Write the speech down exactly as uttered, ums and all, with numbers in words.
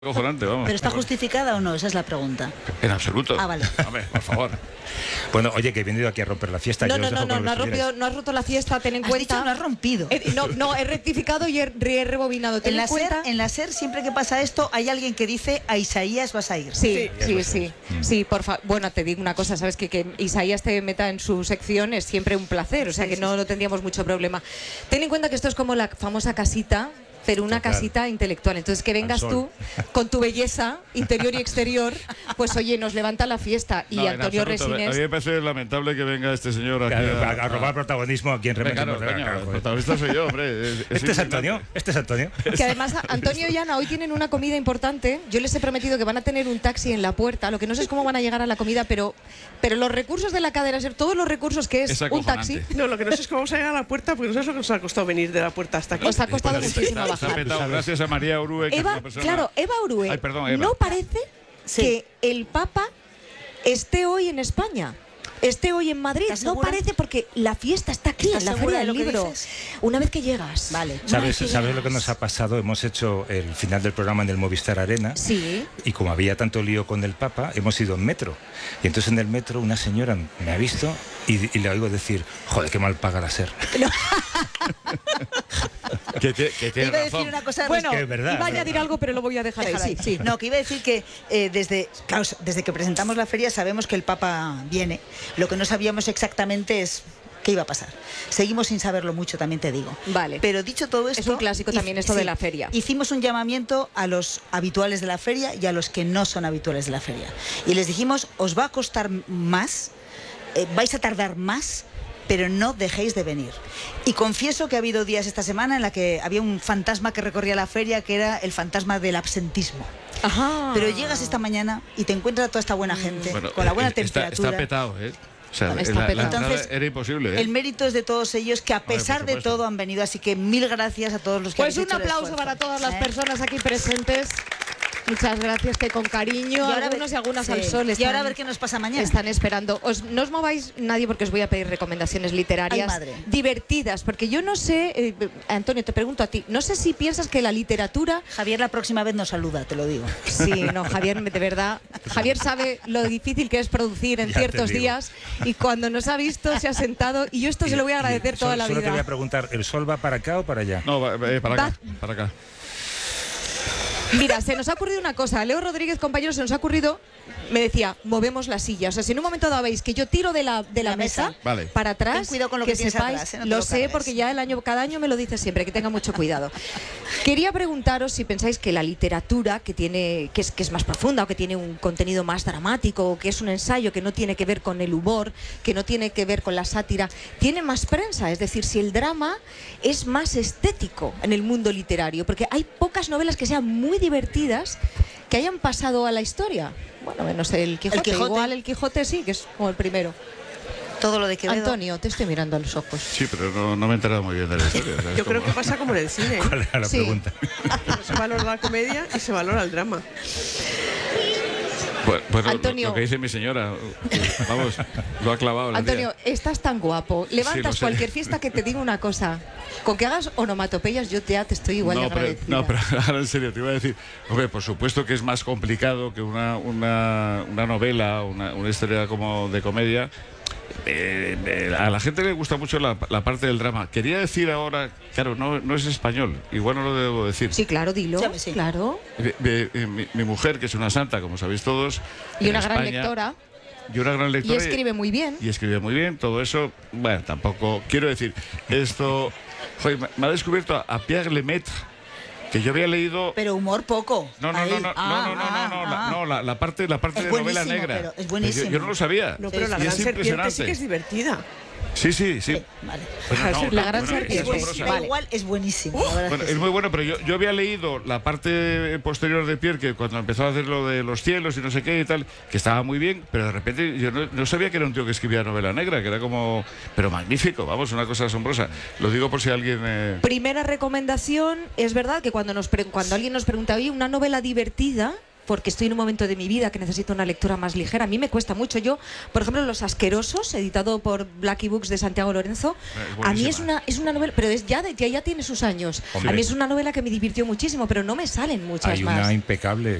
Cojonante, vamos. ¿Pero está justificada o no? Esa es la pregunta. En absoluto. Ah, vale. Hombre, por favor. Bueno, oye, que he venido aquí a romper la fiesta. No, yo no, os no, dejo no, con no lo has, que rompido, queráis. no has roto la fiesta, ten en Has cuenta. dicho no has rompido. Eh, no, no, he rectificado y he, he rebobinado. Ten En en la, SER, cuenta. en la SER, siempre que pasa esto, hay alguien que dice a Isaías vas a ir. Sí, Sí, sí, ya sí. lo sé. Sí, por favor. Bueno, te digo una cosa, sabes que, que Isaías te meta en su sección es siempre un placer, o sea Sí, que sí, no, sí. no tendríamos mucho problema. Ten en cuenta que esto es como la famosa casita, pero una Total. casita intelectual. Entonces, que vengas Al tú sol. con tu belleza interior y exterior, pues oye, nos levanta la fiesta. Y No, en Antonio absoluto. A Resines. mí me parece lamentable que venga este señor aquí Claro, a, a, a robar protagonismo aquí en Hombre, Remedios. claro, coño, el Joder. protagonista soy yo, hombre. Es, Este es indignante. Antonio, este es Antonio. Que además Antonio y Ana hoy tienen una comida importante. Yo les he prometido que van a tener un taxi en la puerta. Lo que no sé es cómo van a llegar a la comida, pero, pero los recursos de la cadena SER, todos los recursos que es, Es un acojonante. taxi, No, lo que no sé es cómo vamos a llegar a la puerta, porque no sabes lo que nos ha costado venir de la puerta hasta aquí. os ha costado Pues, muchísimo está- está bajar. petado, gracias a María Urue, que es Eva, una persona... claro, Eva Urue, Ay, perdón, Eva. ¿no parece Sí. que el Papa esté hoy en España? Esté hoy en Madrid. ¿Estás No segura? parece porque la fiesta está aquí, ¿Estás en la segura Feria de del lo que Libro. dices? Una vez que llegas. Vale. Una ¿Sabes, vez que ¿Sabes lo que llegas. nos ha pasado? Hemos hecho el final del programa en el Movistar Arena. Sí. Y como había tanto lío con el Papa, hemos ido en metro. Y entonces en el metro una señora me ha visto y, y le oigo decir, joder, qué mal paga la SER. Que, te- que tiene Iba a decir razón. una cosa Bueno, que es verdad, iba a es añadir verdad. algo, pero lo voy a dejar ahí. Déjala Sí, ahí. sí. No, que iba a decir que eh, desde, claro, desde que presentamos la feria sabemos que el Papa viene. Lo que no sabíamos exactamente es qué iba a pasar. Seguimos sin saberlo mucho, también te digo. Vale. Pero dicho todo esto... Es un clásico hic- también esto de la feria. Hicimos un llamamiento a los habituales de la feria y a los que no son habituales de la feria. Y les dijimos, os va a costar más, eh, vais a tardar más, pero no dejéis de venir. Y confieso que ha habido días esta semana en la que había un fantasma que recorría la feria, que era el fantasma del absentismo. Ajá. Pero llegas esta mañana y te encuentras a toda esta buena gente, Bueno, con la buena eh, está, temperatura. está petado, ¿eh? O sea, Está la, la petado. entrada Entonces, era imposible, ¿eh? El mérito es de todos ellos, que a por pesar de supuesto. todo han venido. Así que mil gracias a todos los que Pues habéis un hecho el aplauso esfuerzo. para todas las ¿Eh? personas aquí presentes. Muchas gracias, que con cariño, Y ahora algunos ver- y algunas sí. al sol Y están, ahora a ver qué nos pasa mañana. están esperando. Os, no os mováis nadie porque os voy a pedir recomendaciones literarias Ay, madre. divertidas, porque yo no sé, eh, Antonio, te pregunto a ti, no sé si piensas que la literatura... Javier la próxima vez nos saluda, te lo digo. Sí, no, Javier, de verdad, Javier sabe lo difícil que es producir en Ya te ciertos digo. días y cuando nos ha visto se ha sentado y yo esto se lo voy a agradecer Y toda solo- la Solo te voy a vida. preguntar, ¿el sol va para acá o para allá? No, va- eh, para acá, Va- para acá. Mira, se nos ha ocurrido una cosa. Leo Rodríguez, compañero, se nos ha ocurrido, me decía, movemos la silla. O sea, si en un momento dado veis que yo tiro de la, de la, La mesa, mesa. Vale. para atrás, Ten cuidado con lo que tienes sepáis, atrás, ¿eh? No te lo, lo sé cargues. porque ya el año, cada año me lo dice siempre, que tenga mucho cuidado. Quería preguntaros si pensáis que la literatura, que tiene, que es, que es más profunda, o que tiene un contenido más dramático, o que es un ensayo que no tiene que ver con el humor, que no tiene que ver con la sátira, tiene más prensa. Es decir, si el drama es más estético en el mundo literario, porque hay pocas novelas que sean muy divertidas que hayan pasado a la historia. Bueno, menos el Quijote. Quijote. Igual el Quijote sí, que es como el primero. Todo lo de Quevedo. Antonio, te estoy mirando a los ojos. Sí, pero no, no me he enterado muy bien de la historia. o sea, es Yo creo como- que pasa como en el cine. ¿Cuál era la Sí. pregunta? Se valora la comedia y se valora el drama. Bueno, bueno, lo- Antonio. Lo que dice mi señora, vamos, lo ha clavado la Antonio, tía. estás tan guapo. Levantas lo sé. cualquier fiesta que te diga una cosa. Con que hagas onomatopeyas, yo ya te estoy igual de no, pero, agradecida. no, pero ahora en serio, te iba a decir, hombre, por supuesto que es más complicado que una, una, una novela, una, una historia como de comedia. Eh, eh, a la gente le gusta mucho la, la parte del drama. Quería decir ahora, claro, no, no es español, igual no lo debo decir. Sí, claro, dilo. Sí, sí. Claro. Eh, eh, eh, mi, mi mujer, que es una santa, como sabéis todos. Y en una gran España, lectora. Y una gran Y lectora. escribe muy bien. Y escribe muy bien, todo eso, bueno, tampoco, quiero decir, esto, joder, me- me ha descubierto a, a Pierre Lemaitre, que yo había leído... Pero humor poco. No, no, Ahí. no, no, Ah, no, no, no, ah, no, la, ah. no, la, la parte, la parte Es de novela buenísimo, negra. pero es buenísimo. Yo, yo no lo sabía. No, pero la y gran es serpiente impresionante. sí que es divertida. Sí, sí, sí. Sí, vale. Bueno, no, La no, gran bueno, serpiente. es Es buenísimo, asombrosa. Vale. igual es buenísimo. la verdad Bueno, que es sí. muy bueno, pero yo, yo había leído la parte posterior de Pierre, que cuando empezó a hacer lo de los cielos y no sé qué y tal, que estaba muy bien, pero de repente yo no, no sabía que era un tío que escribía novela negra, que era como... Pero magnífico, vamos, una cosa asombrosa. Lo digo por si alguien... eh, Primera recomendación, es verdad que cuando, nos pre- cuando alguien nos pregunta, oye, una novela divertida, porque estoy en un momento de mi vida que necesito una lectura más ligera. A mí me cuesta mucho. Yo, por ejemplo, Los Asquerosos, editado por Blackie Books de Santiago Lorenzo, Es a mí es buenísima. una, es una novela, pero es ya, de- ya, ya tiene sus años. Hombre. A mí es una novela que me divirtió muchísimo, pero no me salen muchas Hay más. una impecable